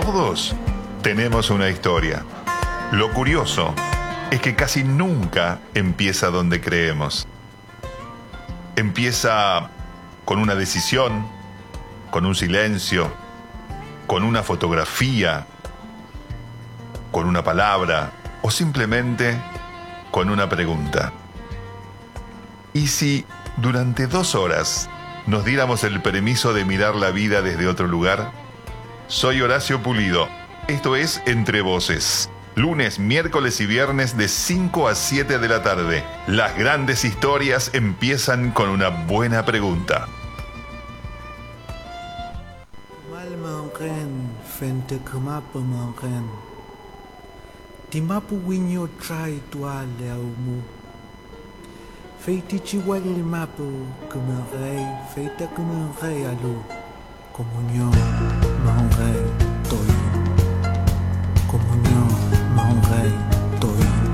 Todos tenemos una historia. Lo curioso es que casi nunca empieza donde creemos. Empieza con una decisión, con un silencio, con una fotografía, con una palabra o simplemente con una pregunta. ¿Y si durante 2 horas nos diéramos el permiso de mirar la vida desde otro lugar? Soy Horacio Pulido. Esto es Entre Voces. Lunes, miércoles y viernes de 5 a 7 de la tarde. Las grandes historias empiezan con una buena pregunta. Feiti chihuahua mapo, que me rey, feita que me rey alu, comunión.